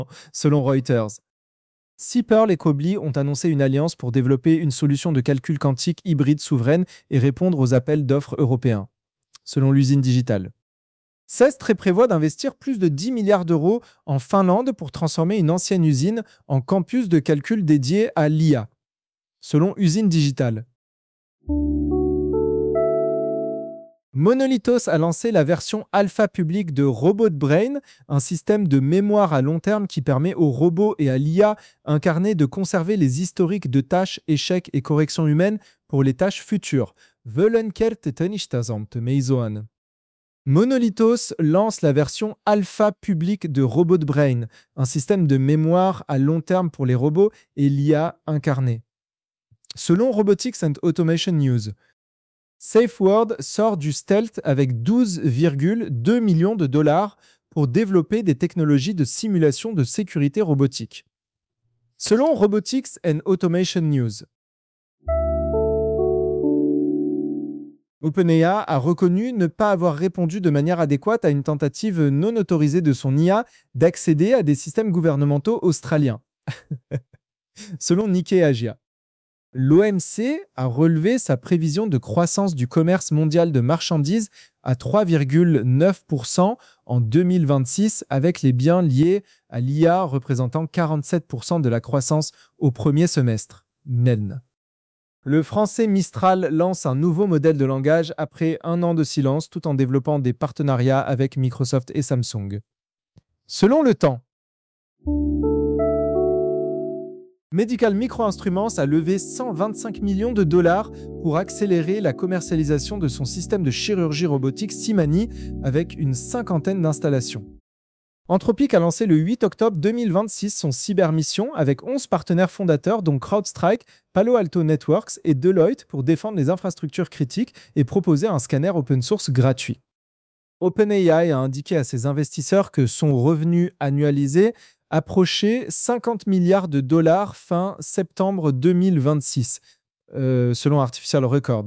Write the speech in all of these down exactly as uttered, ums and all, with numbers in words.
selon Reuters. Seapearl et Cobly ont annoncé une alliance pour développer une solution de calcul quantique hybride souveraine et répondre aux appels d'offres européens, selon l'usine digitale. Cestre prévoit d'investir plus de dix milliards d'euros en Finlande pour transformer une ancienne usine en campus de calcul dédié à l'I A, selon Usine Digitale. Monolithos a lancé la version alpha publique de Robot Brain, un système de mémoire à long terme qui permet aux robots et à l'I A incarnée de conserver les historiques de tâches, échecs et corrections humaines pour les tâches futures. Monolithos lance la version alpha publique de Robot Brain, un système de mémoire à long terme pour les robots et l'I A incarnée. Selon Robotics and Automation News, SafeWord sort du stealth avec douze virgule deux millions de dollars pour développer des technologies de simulation de sécurité robotique. Selon Robotics and Automation News, OpenAI a reconnu ne pas avoir répondu de manière adéquate à une tentative non autorisée de son I A d'accéder à des systèmes gouvernementaux australiens. Selon Nikkei Asia. L'O M C a relevé sa prévision de croissance du commerce mondial de marchandises à trois virgule neuf pour cent en deux mille vingt-six, avec les biens liés à l'I A représentant quarante-sept pour cent de la croissance au premier semestre. N E N. Le français Mistral lance un nouveau modèle de langage après un an de silence, tout en développant des partenariats avec Microsoft et Samsung. Selon Le Temps, Medical Microinstruments a levé cent vingt-cinq millions de dollars pour accélérer la commercialisation de son système de chirurgie robotique Symani avec une cinquantaine d'installations. Anthropic a lancé le huit octobre deux mille vingt-six son cybermission avec onze partenaires fondateurs dont CrowdStrike, Palo Alto Networks et Deloitte pour défendre les infrastructures critiques et proposer un scanner open source gratuit. OpenAI a indiqué à ses investisseurs que son revenu annualisé approchait cinquante milliards de dollars fin septembre deux mille vingt-six, euh, selon Artificial Record.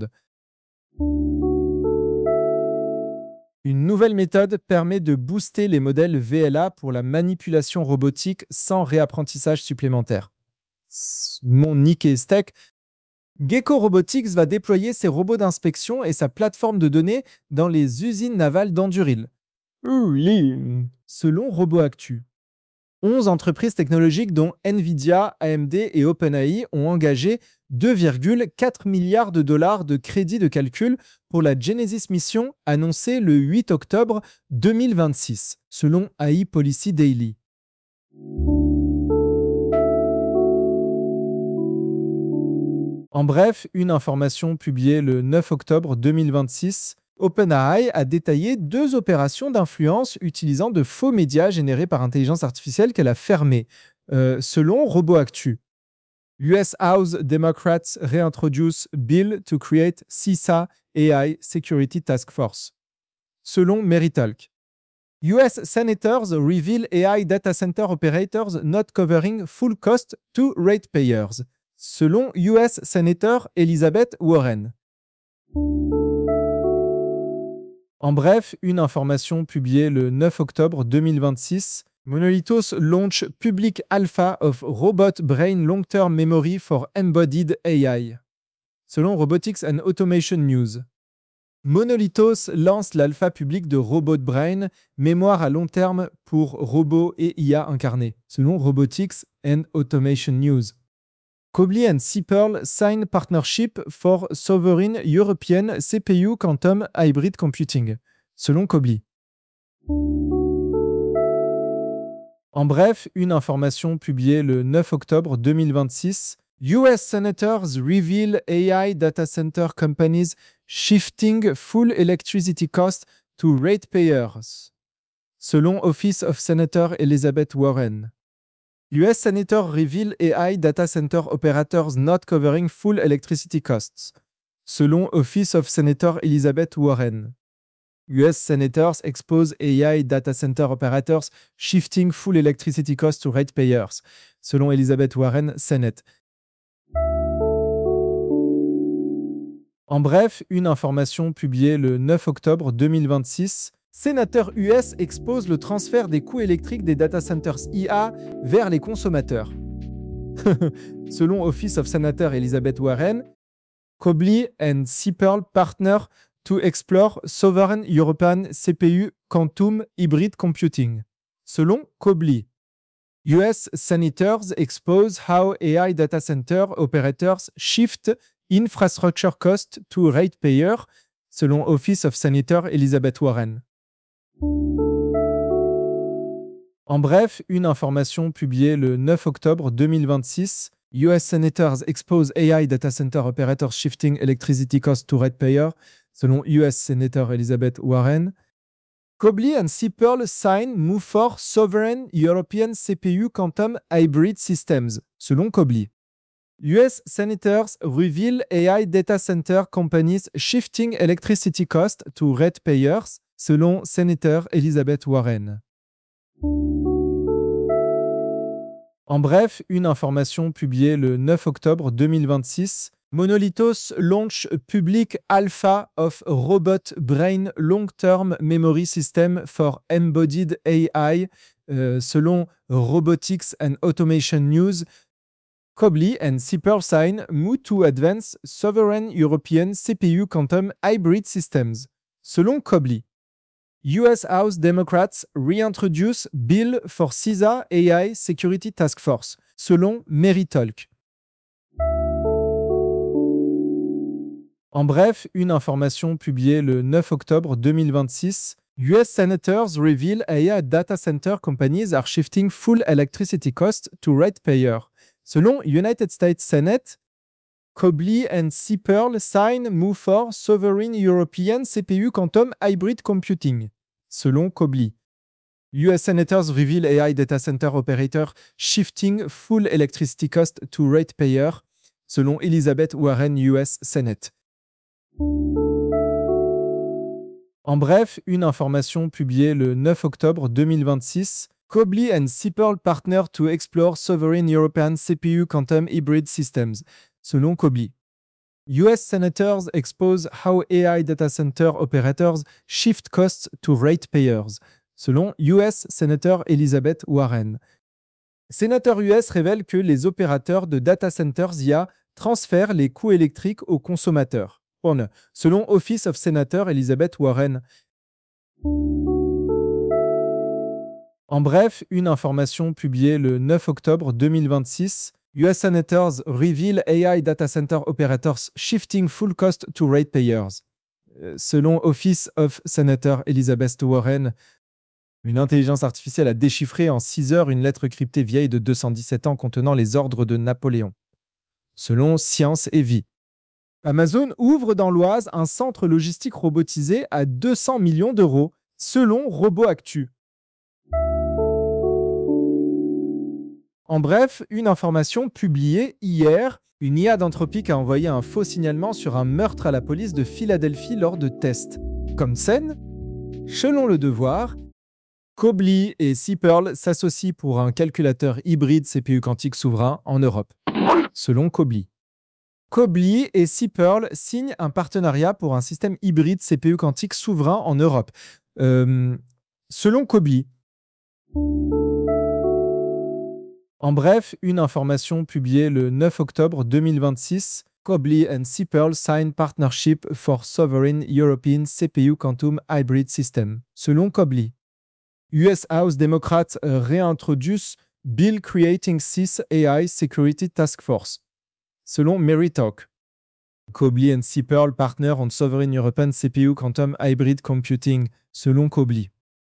Une nouvelle méthode permet de booster les modèles V L A pour la manipulation robotique sans réapprentissage supplémentaire. Mon Nikkei Tech. Gecko Robotics va déployer ses robots d'inspection et sa plateforme de données dans les usines navales d'Anduril. Selon RoboActu. onze entreprises technologiques dont Nvidia, A M D et OpenAI ont engagé deux virgule quatre milliards de dollars de crédits de calcul pour la Genesis Mission annoncée le huit octobre deux mille vingt-six, selon A I Policy Daily. En bref, une information publiée le neuf octobre deux mille vingt-six, OpenAI a détaillé deux opérations d'influence utilisant de faux médias générés par intelligence artificielle qu'elle a fermées, euh, selon RoboActu. U S House Democrats réintroduce Bill to create C I S A A I Security Task Force. Selon Meritalk. U S Senators reveal A I data center operators not covering full cost to ratepayers. Selon U S Senator Elizabeth Warren. En bref, une information publiée le neuf octobre deux mille vingt-six, Monolithos launch public alpha of Robot Brain Long-Term Memory for Embodied A I. Selon Robotics and Automation News. Monolithos lance l'alpha public de Robot Brain, mémoire à long terme pour robots et I A incarnés, selon Robotics and Automation News. Cobly and Seapearl sign partnership for sovereign European C P U quantum hybrid computing, selon Cobly. En bref, une information publiée le neuf octobre deux mille vingt-six, U S Senators reveal A I data center companies shifting full electricity cost to ratepayers, selon Office of Senator Elizabeth Warren. U S Senator reveal A I data center operators not covering full electricity costs, selon Office of Senator Elizabeth Warren. U S Senators expose A I data center operators shifting full electricity costs to ratepayers, selon Elizabeth Warren, Senate. En bref, une information publiée le neuf octobre deux mille vingt-six, Sénateurs U S exposent le transfert des coûts électriques des data centers I A vers les consommateurs. Selon Office of Senator Elizabeth Warren, Cobley and Sipperl partner to explore sovereign European C P U quantum hybrid computing. Selon Cobley, U S senators expose how A I data center operators shift infrastructure cost to ratepayer, selon Office of Senator Elizabeth Warren. En bref, une information publiée le neuf octobre deux mille vingt-six, U S senators expose A I data center operators shifting electricity cost to ratepayer, selon U S Senator Elizabeth Warren. Cobley and Sipperl sign move for sovereign European C P U quantum hybrid systems, selon Cobley. U S senators reveal A I data center companies shifting electricity cost to ratepayers, selon Senator Elizabeth Warren. En bref, une information publiée le neuf octobre deux mille vingt-six, Monolithos launch public alpha of robot brain long-term memory system for embodied A I, euh, selon Robotics and Automation News. Cobley and Sipperl sign move to advance sovereign European C P U quantum hybrid systems, selon Cobley. U S House Democrats reintroduce bill for C I S A A I Security Task Force, selon Meritalk. En bref, une information publiée le neuf octobre deux mille vingt-six, U S senators reveal A I data center companies are shifting full electricity cost to ratepayer. Selon United States Senate, Cobley and Sipperl sign move for sovereign European C P U quantum hybrid computing, selon Cobley. U S senators reveal A I data center operator shifting full electricity cost to ratepayer, selon Elizabeth Warren U S Senate. En bref, une information publiée le neuf octobre deux mille vingt-six, Cobley and Sipperl partner to explore sovereign European C P U quantum hybrid systems, selon Cobley. U S senators expose how A I data center operators shift costs to ratepayers, selon U S Senator Elizabeth Warren. Sénateurs U S révèlent que les opérateurs de data centers I A transfèrent les coûts électriques aux consommateurs, selon Office of Senator Elizabeth Warren. En bref, une information publiée le neuf octobre deux mille vingt-six, U S senators reveal A I data center operators shifting full cost to ratepayers. Selon Office of Senator Elizabeth Warren, une intelligence artificielle a déchiffré en six heures une lettre cryptée vieille de deux cent dix-sept ans contenant les ordres de Napoléon. Selon Science et Vie. Amazon ouvre dans l'Oise un centre logistique robotisé à deux cents millions d'euros, selon RoboActu. En bref, une information publiée hier, une I A d'Anthropic a envoyé un faux signalement sur un meurtre à la police de Philadelphie lors de tests. Comme scène, selon Le Devoir, Cobley et Sipperl s'associent pour un calculateur hybride C P U quantique souverain en Europe. Selon Cobley. Cobley et Sipperl signent un partenariat pour un système hybride C P U quantique souverain en Europe. Euh, selon Cobley. En bref, une information publiée le neuf octobre deux mille vingt-six, Cobley and Sipperl sign partnership for sovereign European C P U quantum hybrid system. Selon Cobley. U S House Democrats réintroduce bill creating C I S A I Security Task Force. Selon Meritalk. Cobley and Sipperl partner on sovereign European C P U quantum hybrid computing, selon Cobley.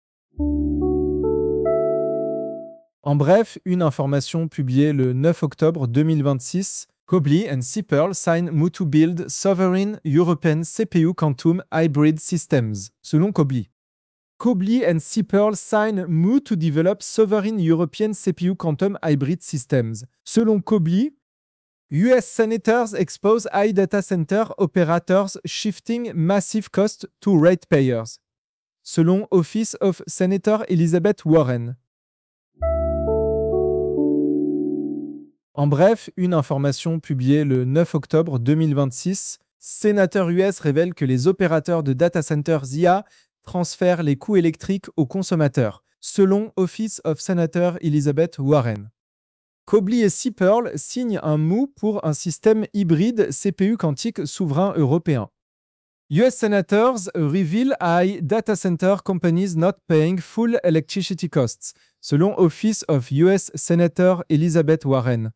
En bref, une information publiée le neuf octobre deux mille vingt-six, Cobley and Sipperl sign move to build sovereign European C P U quantum hybrid systems, selon Cobley. Cobley and Sipperl sign move to develop sovereign European C P U quantum hybrid systems. Selon Cobley, U S senators expose high data center operators shifting massive cost to ratepayers. Selon Office of Senator Elizabeth Warren. En bref, une information publiée le neuf octobre deux mille vingt-six, sénateurs U S révèlent que les opérateurs de data centers I A transfère les coûts électriques aux consommateurs, selon Office of Senator Elizabeth Warren. Cobley et Sipperl signent un M O U pour un système hybride C P U quantique souverain européen. U S Senators reveal high data center companies not paying full electricity costs, selon Office of U S Senator Elizabeth Warren.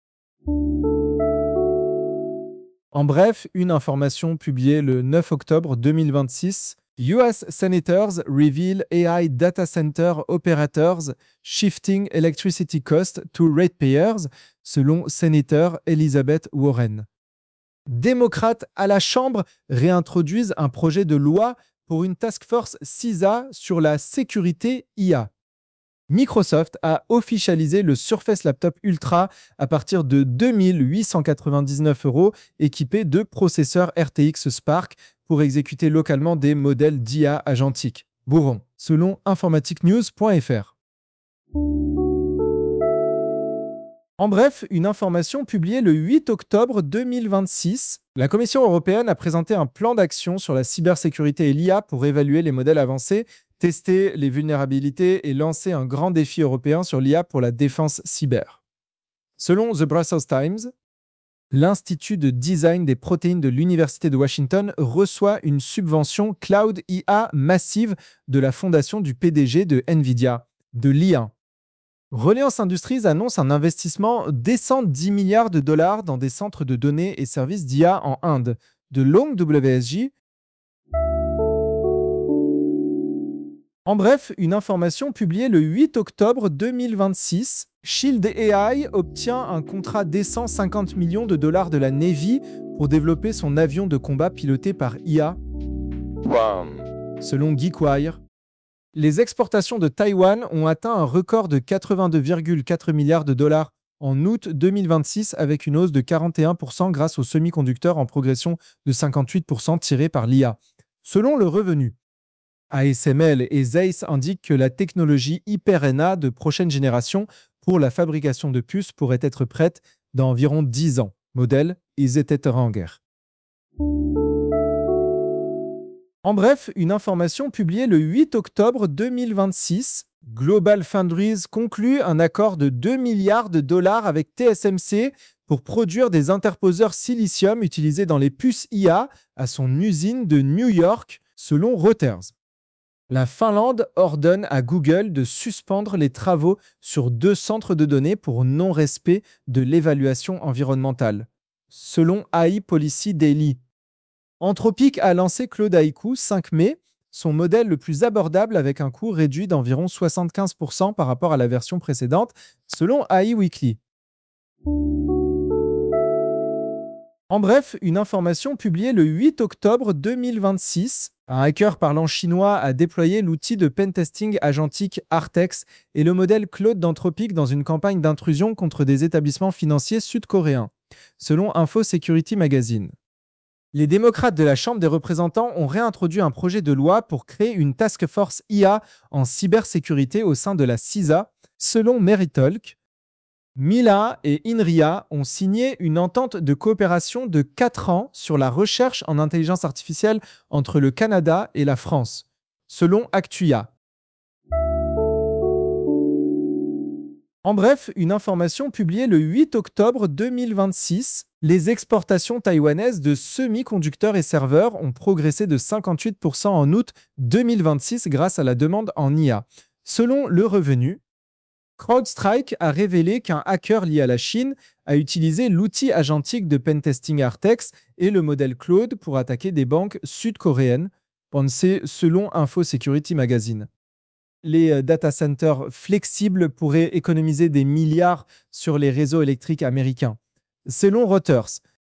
En bref, une information publiée le neuf octobre deux mille vingt-six, U S Senators reveal A I data center operators shifting electricity cost to ratepayers, selon Sénateur Elizabeth Warren. Démocrates à la Chambre réintroduisent un projet de loi pour une task force C I S A sur la sécurité I A. Microsoft a officialisé le Surface Laptop Ultra à partir de deux mille huit cent quatre-vingt-dix-neuf euros, équipé de processeurs R T X Spark pour exécuter localement des modèles d'I A agentique. Bourron, selon informatique news point F R. En bref, une information publiée le huit octobre deux mille vingt-six, la Commission européenne a présenté un plan d'action sur la cybersécurité et l'I A pour évaluer les modèles avancés, tester les vulnérabilités et lancer un grand défi européen sur l'I A pour la défense cyber. Selon The Brussels Times, l'Institut de design des protéines de l'Université de Washington reçoit une subvention Cloud I A massive de la fondation du P D G de Nvidia, de l'I A. Reliance Industries annonce un investissement décent de dix milliards de dollars dans des centres de données et services d'I A en Inde, de Long W S J. En bref, une information publiée le huit octobre deux mille vingt-six, Shield A I obtient un contrat décent cinquante millions de dollars de la Navy pour développer son avion de combat piloté par I A. Wow. Selon GeekWire, les exportations de Taïwan ont atteint un record de quatre-vingt-deux virgule quatre milliards de dollars en août deux mille vingt-six avec une hausse de quarante et un pour cent grâce aux semi-conducteurs en progression de cinquante-huit pour cent tirés par l'I A. Selon le revenu, A S M L et Zeiss indiquent que la technologie Hyper-N A de prochaine génération pour la fabrication de puces pourrait être prête dans environ dix ans. Modèle Iseteteranger. En bref, une information publiée le huit octobre deux mille vingt-six, Global Foundries conclut un accord de deux milliards de dollars avec T S M C pour produire des interposeurs silicium utilisés dans les puces I A à son usine de New York, selon Reuters. La Finlande ordonne à Google de suspendre les travaux sur deux centres de données pour non-respect de l'évaluation environnementale, selon A I Policy Daily. Anthropic a lancé Claude Haiku cinq mai, son modèle le plus abordable avec un coût réduit d'environ soixante-quinze pour cent par rapport à la version précédente, selon A I Weekly. En bref, une information publiée le huit octobre deux mille vingt-six, un hacker parlant chinois a déployé l'outil de pentesting agentique Artex et le modèle Claude d'Anthropic dans une campagne d'intrusion contre des établissements financiers sud-coréens, selon Info Security Magazine. Les démocrates de la Chambre des représentants ont réintroduit un projet de loi pour créer une task force I A en cybersécurité au sein de la C I S A, selon Meritalk. Mila et Inria ont signé une entente de coopération de quatre ans sur la recherche en intelligence artificielle entre le Canada et la France, selon Actua. En bref, une information publiée le huit octobre deux mille vingt-six, les exportations taïwanaises de semi-conducteurs et serveurs ont progressé de cinquante-huit pour cent en août deux mille vingt-six grâce à la demande en I A. Selon Le Revenu, CrowdStrike a révélé qu'un hacker lié à la Chine a utilisé l'outil agentique de pentesting Artex et le modèle Claude pour attaquer des banques sud-coréennes, pensé selon Info Security Magazine. Les data centers flexibles pourraient économiser des milliards sur les réseaux électriques américains, selon Reuters.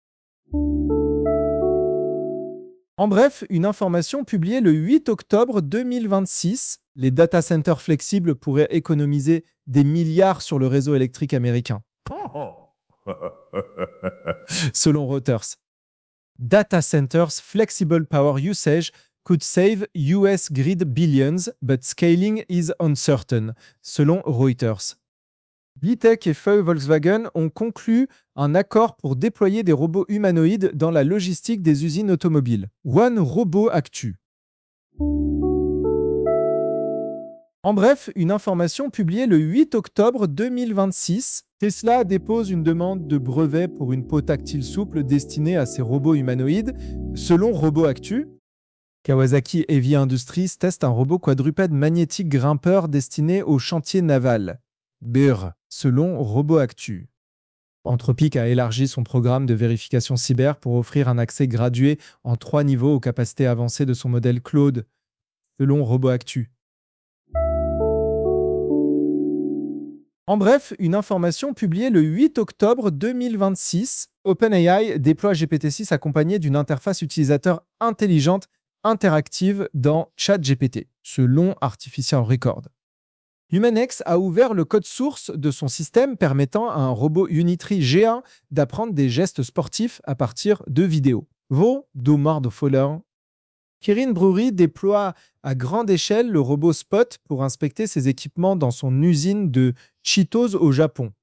En bref, une information publiée le huit octobre deux mille vingt-six, les data centers flexibles pourraient économiser des milliards sur le réseau électrique américain, selon Reuters. Data centers flexible power usage could save U S grid billions, but scaling is uncertain, selon Reuters. Vitech et Feu Volkswagen ont conclu un accord pour déployer des robots humanoïdes dans la logistique des usines automobiles. One Robot Actu. En bref, une information publiée le huit octobre deux mille vingt-six. Tesla dépose une demande de brevet pour une peau tactile souple destinée à ses robots humanoïdes. Selon RoboActu, Kawasaki Heavy Industries teste un robot quadrupède magnétique grimpeur destiné au chantier naval. B R, selon RoboActu. Anthropic a élargi son programme de vérification cyber pour offrir un accès gradué en trois niveaux aux capacités avancées de son modèle Claude, selon RoboActu. En bref, une information publiée le huit octobre deux mille vingt-six. OpenAI déploie G P T six accompagné d'une interface utilisateur intelligente interactive dans ChatGPT, selon Artificial Record. HumanX a ouvert le code source de son système permettant à un robot Unitree G un d'apprendre des gestes sportifs à partir de vidéos. Vos domar de Foller. Kirin Brewery déploie à grande échelle le robot Spot pour inspecter ses équipements dans son usine de Cheetos au Japon.